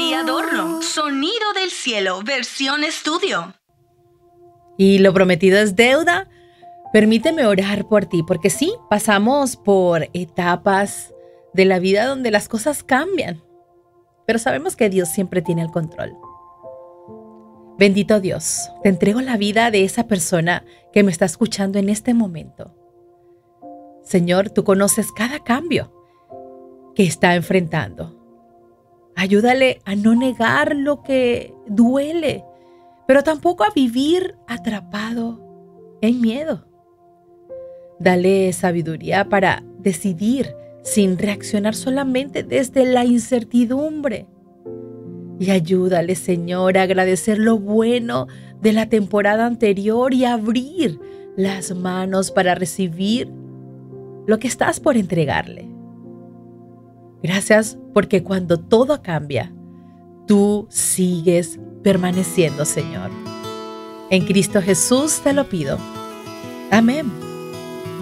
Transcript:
y adorno. Sonido del cielo, versión estudio. ¿Y lo prometido es deuda? Permíteme orar por ti, porque sí, pasamos por etapas de la vida donde las cosas cambian, pero sabemos que Dios siempre tiene el control. Bendito Dios, te entrego la vida de esa persona que me está escuchando en este momento. Señor, tú conoces cada cambio que está enfrentando. Ayúdale a no negar lo que duele, pero tampoco a vivir atrapado en miedo. Dale sabiduría para decidir sin reaccionar solamente desde la incertidumbre. Y ayúdale, Señor, a agradecer lo bueno de la temporada anterior y abrir las manos para recibir lo que estás por entregarle. Gracias porque cuando todo cambia, tú sigues permaneciendo, Señor. En Cristo Jesús te lo pido. Amén.